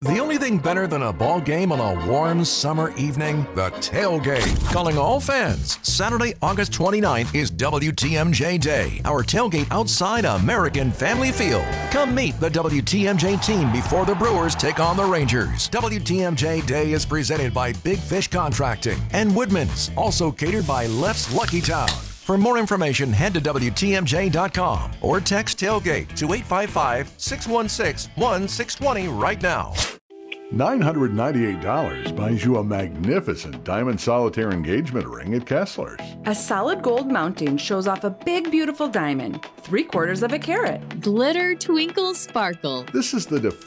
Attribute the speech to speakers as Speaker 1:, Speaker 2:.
Speaker 1: The only thing better than a ball game on a warm summer evening? The tailgate. Calling all fans, Saturday, August 29th is WTMJ Day, our tailgate outside American Family Field. Come meet the WTMJ team before the Brewers take on the Rangers. WTMJ Day is presented by Big Fish Contracting and Woodman's, also catered by Left's Lucky Town. For more information, head to WTMJ.com or text tailgate to 855-616-1620 right now.
Speaker 2: $998 buys you a magnificent diamond solitaire engagement ring at Kessler's.
Speaker 3: A solid gold mounting shows off a big, beautiful diamond, 3/4 of a carat.
Speaker 4: Glitter, twinkle, sparkle.
Speaker 2: This is the